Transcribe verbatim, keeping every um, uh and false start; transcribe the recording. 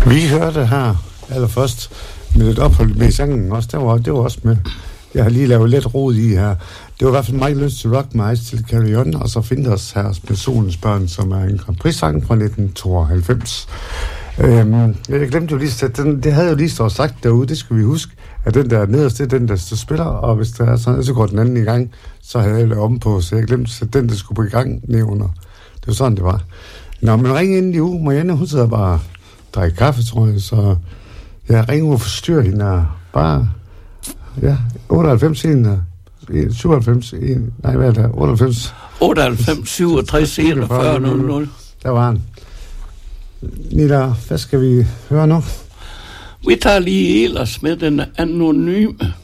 Vi hørte her allerførst med et ophold med sangen også. Det var, det var også med. Jeg har lige lavet lidt rod i her. Det var i hvert fald Michael Learns to Rock med Ice til Carry On, og så Find Us her med Solens Børn, som er en Grand Prix-sang fra nitten tooghalvfems. Øhm, jeg glemte jo lige, at den, det havde jo lige stået sagt derude, det skal vi huske, at den der nederst, det er den, der spiller, og hvis der er sådan, så går den anden i gang, så havde jeg lavet om på, så jeg glemte, at den, der skulle på i gang, nævner. Det var sådan, det var. Nå, men ring ind i uge. Marianne, hun sidder bare og drikker kaffe, tror jeg, så jeg ringer og forstyrrer hende her. Bare, ja, otteoghalvfems, syvoghalvfems, en, nej, hvad er det, otteoghalvfems? otteoghalvfems, syvogtres, enogfyrre, nul nul. Der var han. Nina, hvad skal vi høre nu? Vi tager lige ellers med den anonyme.